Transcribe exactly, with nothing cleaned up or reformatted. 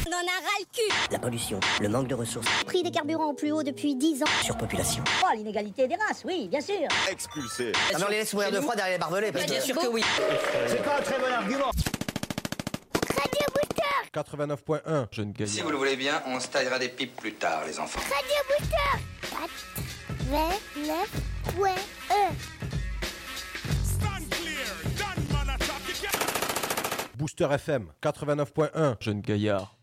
On en a ras le cul. La pollution, le manque de ressources. Prix des carburants au plus haut depuis dix ans. Surpopulation. Oh, l'inégalité des races, oui, bien sûr. Expulsé. Ah non, on les laisse mourir de froid derrière les barbelés. Parce Bien que... sûr que oui. C'est pas un très bon argument. Radio Booster. quatre-vingt-neuf point un, jeune Si gaillard. vous le voulez bien, on se taillera des pipes plus tard, les enfants. Radio Booster. quatre-vingt-neuf point un. Booster F M, quatre-vingt-neuf point un, jeune gaillard.